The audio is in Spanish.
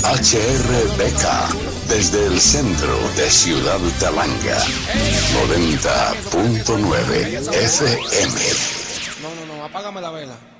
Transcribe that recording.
HRBK, desde el centro de Ciudad Talanga, 90.9 FM. No, apágame la vela.